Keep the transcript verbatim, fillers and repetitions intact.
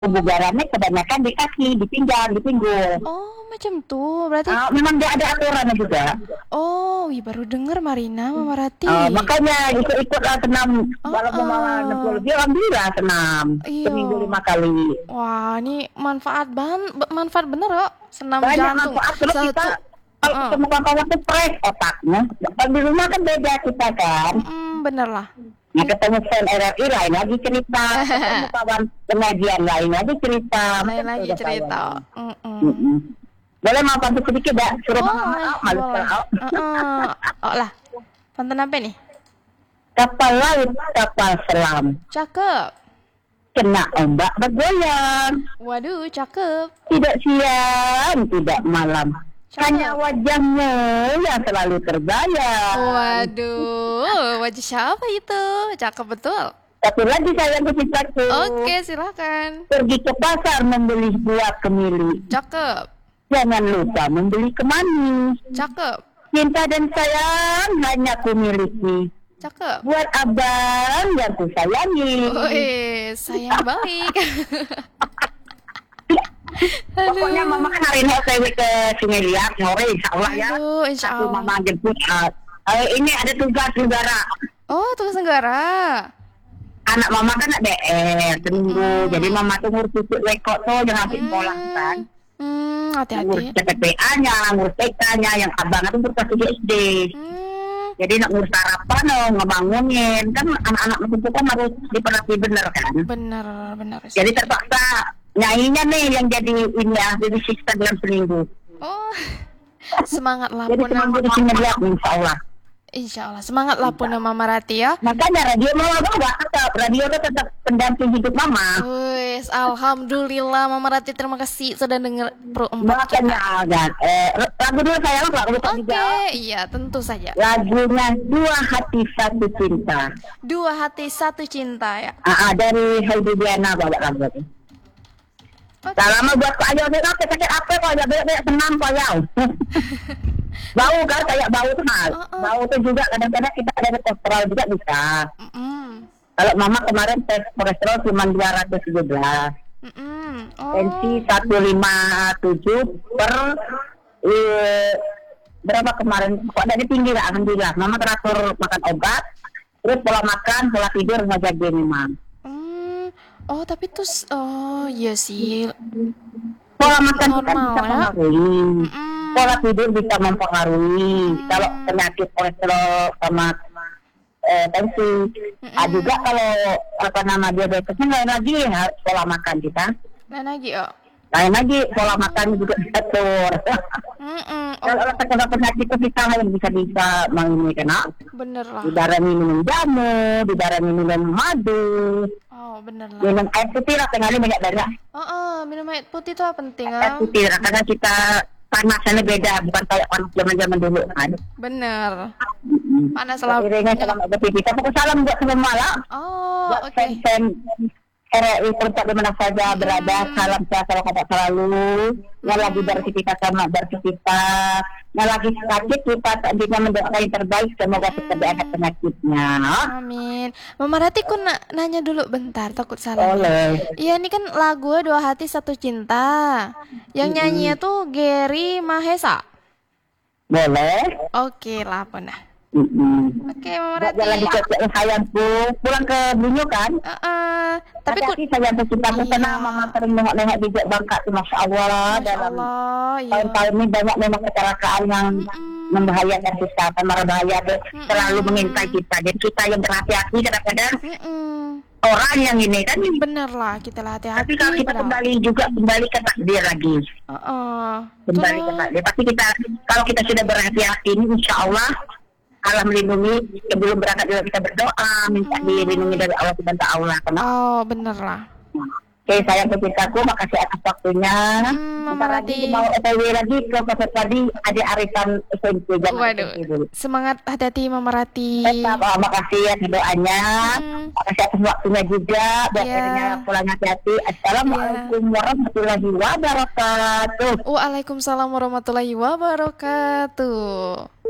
Kebugarannya kebanyakan di kaki, di pinggang, di pinggul. Oh, macam tuh. Berarti Uh, memang dia ada aturannya juga. oh, wih, baru dengar Marina Mama Rati. Uh, makanya ikut-ikutlah senam. Oh, Walaupun oh. mama enam puluh lebih, alhamdulillah senam. Iya. Seminggu lima kali. Wah, ini manfaat ban manfaat bener kok. Senam Banyak jantung. manfaat. Kalau Satu. kita, kalau Uh. ketemu kawan-kawan tuh fresh otaknya. Kalau di rumah kan beda kita kan. Mm, bener lah. Nah, ketemu fan R R I lain lagi cerita. Ketemu kawan pengajian lain lagi cerita. Lain Betul, lagi udah cerita. kawan. Mm-mm. Mm-mm. Boleh mau bantu sedikit dah? Suruh mama Boleh, out, malu boleh. out. Uh-uh. Oh lah. Pantun apa nih? Kapal laut, kapal selam. Cakep. Kena ombak bergoyang. Waduh, cakep. Tidak siang, tidak malam. Cakep. Hanya wajahmu yang selalu terbayang. Waduh, wajah siapa itu? Cakep betul. Satu lagi sayang cintaku. Oke, silakan. Pergi ke pasar membeli buah kemiri. Cakep. Jangan lupa membeli kemani. Cakep. Cinta dan sayang hanya ku miliki. Cakep. Buat abang yang ku sayangi. Oi, sayang balik. Pokoknya mama kan hari ini O T W ke Sungai Liat, sore insya Allah ya. Aduh, insya Aku Allah. mama jemput. Uh, uh, ini ada tugas negara. Oh, tugas negara. Anak mama kan ada D R seminggu. Hmm. Jadi mama tuh ngurus cucu lekok tuh jangan sampai sekolah kan. Hmm, Ngurus hati-hati. C P P A-nya, ngurus T K-nya, yang abang itu ngurus kelas S D. Hmm, Jadi nak ngurus sarapan, oh, ngebangunin. Kan anak-anak itu kan harus diperhati bener kan. bener, bener. Jadi terpaksa nyanyinya nih yang jadi ini ya, jadi sista dalam seminggu. Oh, semangat lah Jadi Puna. seminggu di sini lihat insya Allah. Insya Allah, semangat lah Puna Mama Rati ya. Makanya radio mama bawa tetap, radio itu tetap pendamping hidup mama. Wes, alhamdulillah Mama Rati, terima kasih sudah dengar Pro empat kita. Makanya kan, eh, lagu dulu sayang, lagu Oke, juga. iya tentu saja. Lagunya Dua Hati Satu Cinta. Dua hati satu cinta ya. Ah, ah, dari Heidi Diana bawa lagu itu. Oke. Salam buat Pak Ayo, sakit sakit apa kok ya banyak senam Pak Ayo. Bau kan kayak bau tuh mal. Uh-uh. Bau tuh juga kadang-kadang kita ada kolesterol juga bisa. Mm-mm. Kalau mama kemarin tes kolesterol cuma dua ratus tujuh belas. Mm-mm. Oh. Tensi seratus lima puluh tujuh per eh, berapa kemarin? Kok dari tinggi lah alhamdulillah. Mama teratur makan obat, terus pola makan, pola tidur ngejaga memang. Hmm. Oh, tapi tuh s- oh iya sih. Pola makan kita Normal, bisa ya? mempengaruhi. Mm-mm. Pola tidur bisa mempengaruhi. Hmm. Kalau penyakit kolesterol sama eh, tensi. Ah, juga kalau apa nama diabetesnya lain lagi ya, pola makan kita. Nah lagi oh. Lain lagi pola makan juga diatur. Mm-mm. Kalau Oh, kena penyakit itu kita yang bisa bisa menginginkan kena. bener lah. Dibarengi minum jamu, dibarengi minum madu, Oh, bener lah. minum air putih lah tengah banyak banyak. Oh, oh, minum air putih itu penting Air ah. putih lah, karena kita panasnya beda, bukan kayak panas zaman-zaman dulu kan. Bener. Mm-mm. Panas lah. Akhirnya selamat beraktivitas. Pokoknya salam buat semua lah. Oh, Buat oke. fan-fan R R I tempat di mana saja berada, salam sehat salam kata selalu. Yang lagi beraktivitas sama beraktivitas, yang lagi sakit kita tadinya mendoakan yang terbaik, semoga cepat diangkat penyakitnya. Amin. Mama Rati ku na- nanya dulu bentar, takut salah. Boleh. Iya, ini kan lagu Dua Hati Satu Cinta. Yang nyanyinya tuh Gary Mahesa. Boleh. Oke lah, Puna. Mm-mm. Oke, Mama Nggak Rati. jalan di ke sayangku, pulang ke Bunyu kan? Uh-uh. Tapi ku Hati-hati sayangku cintaku, Iya. karena mama sering nengok-nengok di Bangka tuh, Masya Allah. Masya Dalam Allah, iya. tahun-tahun ini banyak memang kecelakaan yang Mm-mm. membahayakan kesehatan, berbahaya tuh selalu Mm-mm. mengintai kita. Jadi kita yang berhati-hati kadang-kadang Mm-mm. orang yang ini kan. Bener lah, kita lah Tapi hati-hati. kalau kita padahal. kembali juga kembali ke takdir lagi, Uh-uh. kembali ke Tuh. takdir. Tapi kita kalau kita sudah berhati-hati ini, insya Allah Allah melindungi. Sebelum berangkat juga kita berdoa minta dilindungi dari Allah Subhanahu wa Ta'ala. Kenapa? Oh, bener lah. Oke, sayang pecintaku, makasih atas waktunya. Hmm, Mama Bentar lagi Rati. mau O T W lagi ke pasar tadi, ada arisan S M P. Jangan Waduh, S M P dulu. semangat, hati-hati Mama Rati. Tetap, oh, makasih ya doanya. Hmm. Makasih atas waktunya juga. Buat Iya. akhirnya pulang hati-hati. Assalamualaikum warahmatullahi wabarakatuh. Waalaikumsalam warahmatullahi wabarakatuh.